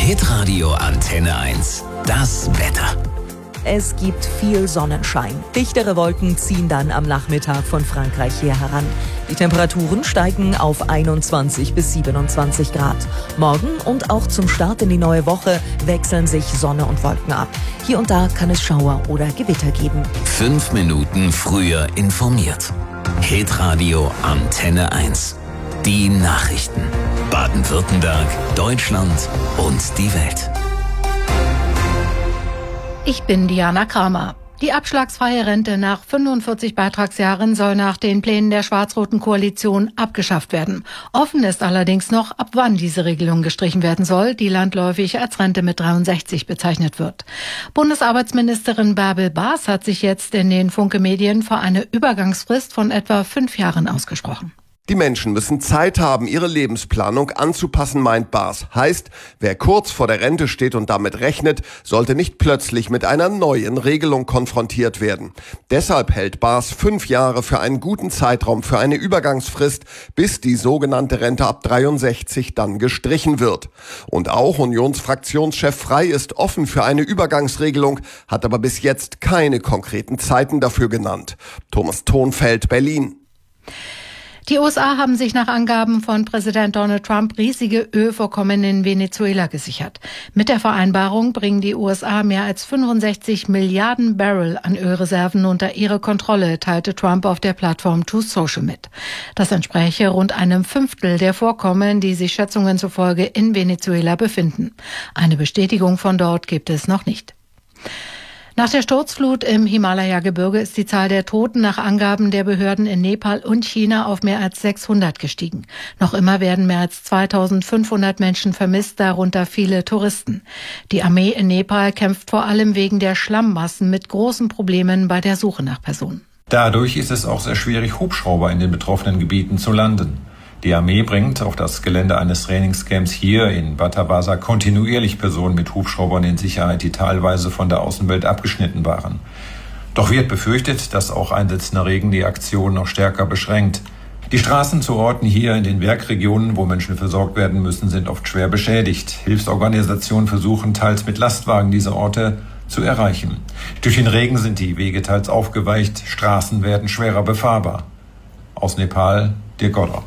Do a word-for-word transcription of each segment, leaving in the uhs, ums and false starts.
Hitradio Antenne eins. Das Wetter. Es gibt viel Sonnenschein. Dichtere Wolken ziehen dann am Nachmittag von Frankreich her heran. Die Temperaturen steigen auf einundzwanzig bis siebenundzwanzig Grad. Morgen und auch zum Start in die neue Woche wechseln sich Sonne und Wolken ab. Hier und da kann es Schauer oder Gewitter geben. Fünf Minuten früher informiert. Hitradio Antenne eins. Die Nachrichten. Baden-Württemberg, Deutschland und die Welt. Ich bin Diana Kramer. Die abschlagsfreie Rente nach fünfundvierzig Beitragsjahren soll nach den Plänen der schwarz-roten Koalition abgeschafft werden. Offen ist allerdings noch, ab wann diese Regelung gestrichen werden soll, die landläufig als Rente mit dreiundsechzig bezeichnet wird. Bundesarbeitsministerin Bärbel Baas hat sich jetzt in den Funke-Medien für eine Übergangsfrist von etwa fünf Jahren ausgesprochen. Die Menschen müssen Zeit haben, ihre Lebensplanung anzupassen, meint Baas. Heißt, wer kurz vor der Rente steht und damit rechnet, sollte nicht plötzlich mit einer neuen Regelung konfrontiert werden. Deshalb hält Baas fünf Jahre für einen guten Zeitraum für eine Übergangsfrist, bis die sogenannte Rente ab dreiundsechzig dann gestrichen wird. Und auch Unionsfraktionschef Frey ist offen für eine Übergangsregelung, hat aber bis jetzt keine konkreten Zeiten dafür genannt. Thomas Thonfeld, Berlin. Die U S A haben sich nach Angaben von Präsident Donald Trump riesige Ölvorkommen in Venezuela gesichert. Mit der Vereinbarung bringen die U S A mehr als fünfundsechzig Milliarden Barrel an Ölreserven unter ihre Kontrolle, teilte Trump auf der Plattform Truth Social mit. Das entspräche rund einem Fünftel der Vorkommen, die sich Schätzungen zufolge in Venezuela befinden. Eine Bestätigung von dort gibt es noch nicht. Nach der Sturzflut im Himalaya-Gebirge ist die Zahl der Toten nach Angaben der Behörden in Nepal und China auf mehr als sechshundert gestiegen. Noch immer werden mehr als zweitausendfünfhundert Menschen vermisst, darunter viele Touristen. Die Armee in Nepal kämpft vor allem wegen der Schlammmassen mit großen Problemen bei der Suche nach Personen. Dadurch ist es auch sehr schwierig, Hubschrauber in den betroffenen Gebieten zu landen. Die Armee bringt auf das Gelände eines Trainingscamps hier in Batabasa kontinuierlich Personen mit Hubschraubern in Sicherheit, die teilweise von der Außenwelt abgeschnitten waren. Doch wird befürchtet, dass auch einsetzender Regen die Aktion noch stärker beschränkt. Die Straßen zu Orten hier in den Bergregionen, wo Menschen versorgt werden müssen, sind oft schwer beschädigt. Hilfsorganisationen versuchen teils mit Lastwagen diese Orte zu erreichen. Durch den Regen sind die Wege teils aufgeweicht, Straßen werden schwerer befahrbar. Aus Nepal, Dirk Godder.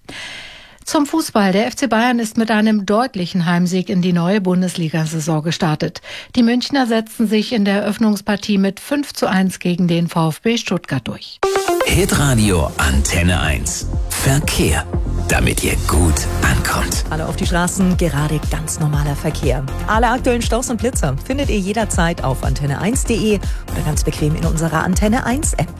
Zum Fußball. Der F C Bayern ist mit einem deutlichen Heimsieg in die neue Bundesliga-Saison gestartet. Die Münchner setzten sich in der Eröffnungspartie mit fünf zu eins gegen den VfB Stuttgart durch. Hitradio Antenne eins. Verkehr, damit ihr gut ankommt. Alle auf die Straßen, gerade ganz normaler Verkehr. Alle aktuellen Staus und Blitzer findet ihr jederzeit auf antenne eins punkt de oder ganz bequem in unserer Antenne eins App.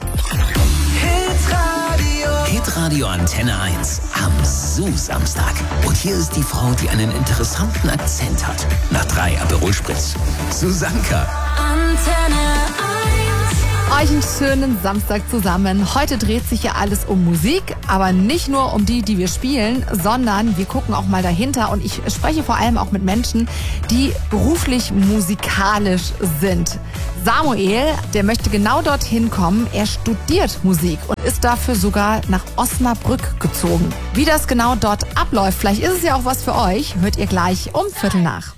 Hitradio Antenne eins am Zoo-Samstag. Und hier ist die Frau, die einen interessanten Akzent hat. Nach drei Aperol Spritz. Susanka. Antenne eins. Euch einen schönen Samstag zusammen. Heute dreht sich ja alles um Musik, aber nicht nur um die, die wir spielen, sondern wir gucken auch mal dahinter. Und ich spreche vor allem auch mit Menschen, die beruflich musikalisch sind. Samuel, der möchte genau dorthin kommen. Er studiert Musik und ist dafür sogar nach Osnabrück gezogen. Wie das genau dort abläuft, vielleicht ist es ja auch was für euch, hört ihr gleich um Viertel nach.